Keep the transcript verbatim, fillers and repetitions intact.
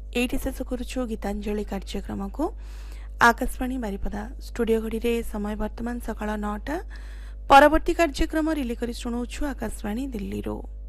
Eighty शेष करुछु गीतांजलि कार्यक्रम को। आकाशवाणी बारिपदा स्टूडियो घड़ी रे समय वर्तमान सकाळ नौटा। परवर्ती कार्यक्रम रिले करी सुनाउछु आकाशवाणी दिल्ली रो।